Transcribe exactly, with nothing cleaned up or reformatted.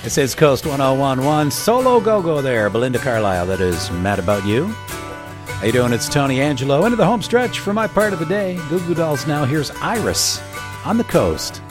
This is Coast one oh one point one. Solo go-go there. Belinda Carlisle, that is Mad About You. How you doing? It's Tony Angelo. Into the home stretch for my part of the day. Goo Goo Dolls now. Here's Iris on the Coast.